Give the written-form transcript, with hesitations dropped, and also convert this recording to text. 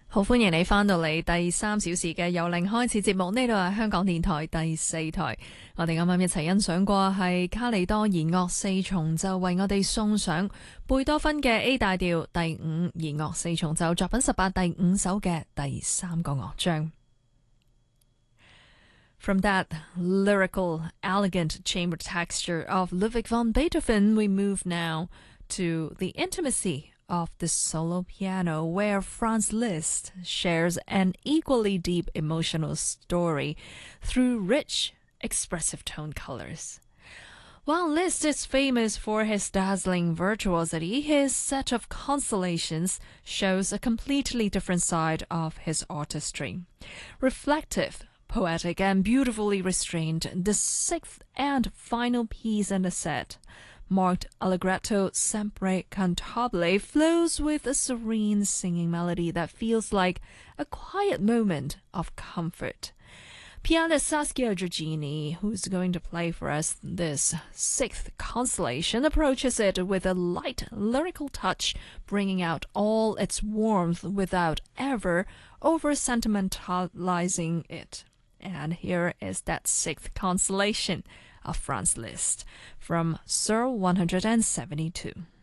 好歡迎你返到嚟第3小時嘅由零開始節目，呢度係香港電台第4台。我哋啱啱一齊欣賞過係卡利多弦樂四重奏為我哋送上貝多芬嘅 A 大調第5弦樂四重奏作品18第5首嘅第3個樂章。From that lyrical, elegant chamber texture of Ludwig van Beethoven, we move now to the intimacy of the solo piano, where Franz Liszt shares an equally deep emotional story through rich, expressive tone colors. While Liszt is famous for his dazzling virtuosity, his set of constellations shows a completely different side of his artistry. Reflective, poetic, and beautifully restrained, the sixth and final piece in the set, marked Allegretto sempre cantabile, flows with a serene singing melody that feels like a quiet moment of comfort. Pianist Saskia Giorgini, who's going to play for us this sixth constellation, approaches it with a light lyrical touch, bringing out all its warmth without ever over-sentimentalizing it. And here is that sixth constellation of Franz Liszt from Sir 172.